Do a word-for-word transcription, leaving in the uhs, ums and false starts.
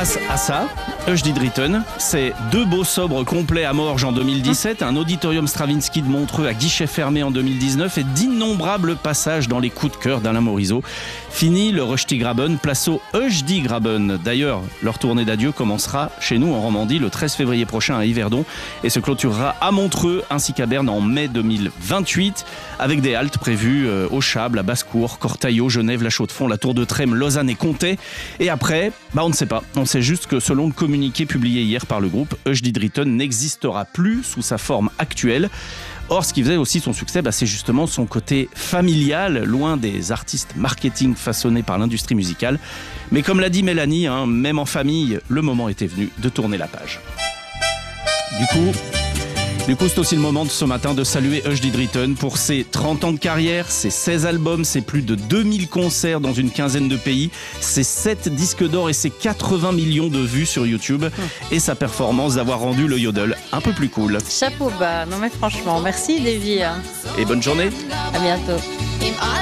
grâce à ça, Euch Dritten, c'est deux beaux sobres complets à Morges en deux mille dix-sept, un auditorium Stravinsky de Montreux à guichet fermé en deux mille dix-neuf et d'innombrables passages dans les coups de cœur d'Alain Morisot. Fini le Röstigraben, place au Euchdigraben. D'ailleurs, leur tournée d'adieu commencera chez nous en Romandie le treize février prochain à Yverdon et se clôturera à Montreux ainsi qu'à Berne en mai deux mille vingt-huit avec des haltes prévues au Chable, à Basse-Cour, Cortaillot, Genève, La Chaux-de-Fonds, la Tour de Trême, Lausanne et Comté. Et après, bah on ne sait pas. On sait juste que selon le communiqué publié hier par le groupe, Euch Dritten n'existera plus sous sa forme actuelle. Or, ce qui faisait aussi son succès, bah, c'est justement son côté familial, loin des artistes marketing façonnés par l'industrie musicale. Mais comme l'a dit Mélanie, hein, même en famille, le moment était venu de tourner la page. Du coup... Du coup, c'est aussi le moment de ce matin de saluer Euch Dritten pour ses trente ans de carrière, ses seize albums, ses plus de deux mille concerts dans une quinzaine de pays, ses sept disques d'or et ses quatre-vingts millions de vues sur YouTube et sa performance d'avoir rendu le yodel un peu plus cool. Chapeau bas, non mais franchement, merci Davy. Et bonne journée. À bientôt.